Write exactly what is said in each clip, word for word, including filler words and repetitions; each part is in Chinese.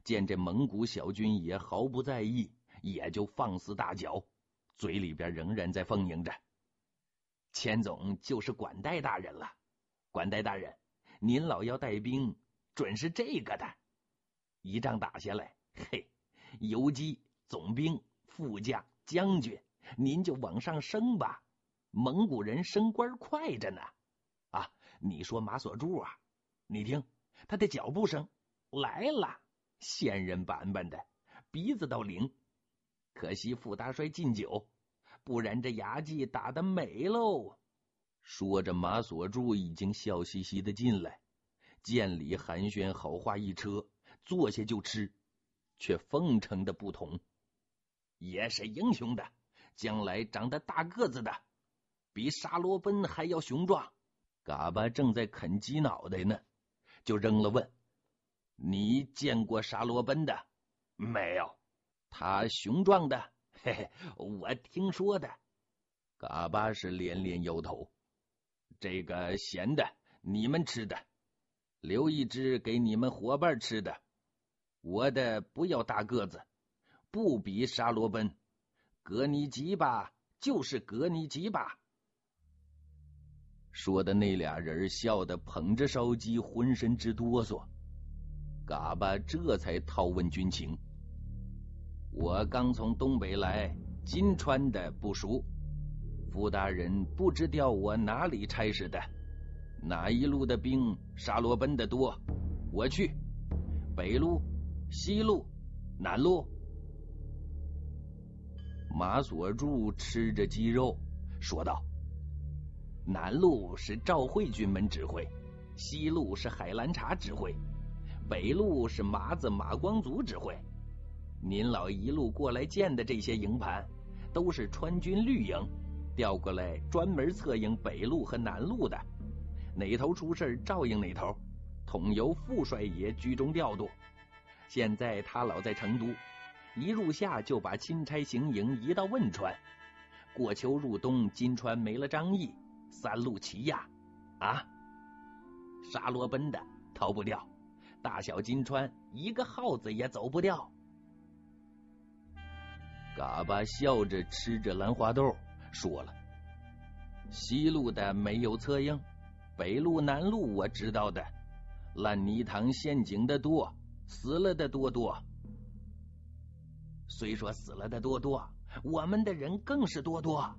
见这蒙古小军也毫不在意，也就放肆大叫，嘴里边仍然在奉迎着：“千总就是管带大人了，管带大人，您老要带兵，准是这个的。一仗打下来，嘿，游击、总兵、副将、将军，您就往上升吧。蒙古人升官快着呢。啊，你说马锁柱啊，你听他的脚步声来了，仙人板板的，鼻子倒灵。可惜副大帅禁酒，不然这牙祭打得美喽。”说着，马锁柱已经笑嘻嘻的进来，见礼寒暄，好话一车，坐下就吃，却奉承的不同。也是英雄的，将来长得大个子的，比沙罗奔还要雄壮。嘎巴正在啃鸡脑袋呢，就扔了问：“你见过沙罗奔的？”“没有。”“他雄壮的？”“嘿嘿，我听说的。”嘎巴是连连摇头。“这个咸的你们吃的，留一只给你们伙伴吃的。我的不要大个子，不比沙罗奔，格尼吉巴就是格尼吉巴。”说的那俩人笑得捧着烧鸡浑身直哆嗦。嘎巴这才套问军情：“我刚从东北来，金川的不熟，傅大人不知调我哪里差事的，哪一路的兵沙罗奔的多，我去。北路、西路、南路。”马锁柱吃着鸡肉说道：“南路是赵慧军门指挥，西路是海兰察指挥，北路是麻子马光祖指挥。您老一路过来见的这些营盘，都是川军绿营调过来专门策应北路和南路的，哪头出事照应哪头，统由副帅爷居中调度。现在他老在成都，一入夏就把钦差行营移到汶川，过秋入冬，金川没了张毅，三路齐压啊，沙罗奔的逃不掉，大小金川一个耗子也走不掉。”嘎巴笑着吃着兰花豆说了：“西路的没有策应，北路南路我知道的，烂泥塘陷阱的多，死了的多多。虽说死了的多多，我们的人更是多多。”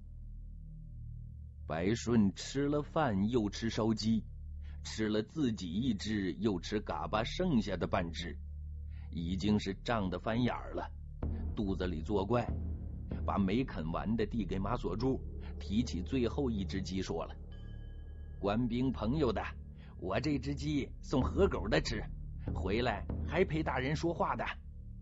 白顺吃了饭又吃烧鸡，吃了自己一只又吃嘎巴剩下的半只，已经是胀得翻眼了，肚子里作怪，把没啃完的递给马锁柱，提起最后一只鸡说了：“官兵朋友的，我这只鸡送河狗的吃，回来还陪大人说话的。”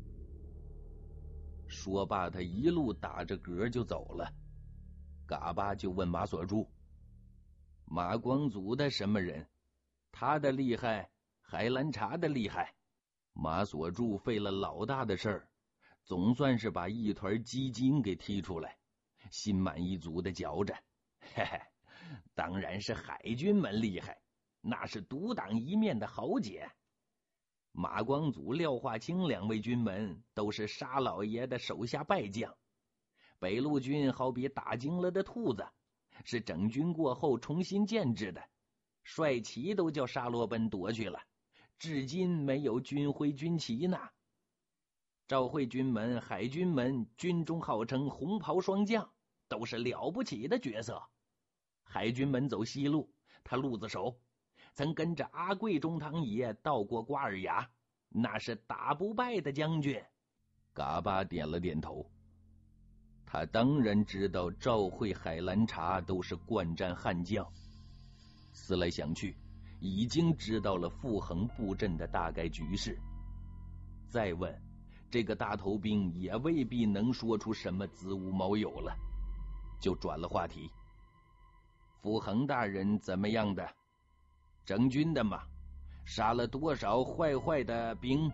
说罢，他一路打着嗝就走了。嘎巴就问马锁柱：“马光祖的什么人？他的厉害，海兰察的厉害？”马锁柱费了老大的事儿，总算是把一团鸡精给踢出来，心满意足的嚼着：“嘿嘿，当然是海军们厉害，那是独当一面的豪杰。马光祖、廖化清两位军门都是沙老爷的手下败将，北路军好比打精了的兔子，是整军过后重新建制的，帅旗都叫沙罗奔夺去了，至今没有军徽军旗呢。赵慧军门、海军门军中号称红袍双将，都是了不起的角色。海军门走西路，他路子熟，曾跟着阿贵中堂爷到过瓜尔牙，那是打不败的将军。”嘎巴点了点头，他当然知道赵慧、海兰察都是惯战悍将，思来想去，已经知道了傅恒布阵的大概局势。再问，这个大头兵也未必能说出什么子午卯酉了，就转了话题：“傅恒大人怎么样的？整军的嘛，杀了多少坏坏的兵？”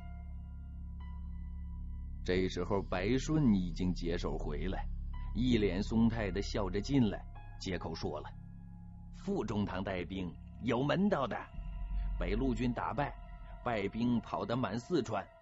这时候白顺已经解手回来，一脸松态的笑着进来，接口说了：“傅中堂带兵有门道的，北路军打败，败兵跑得满四川，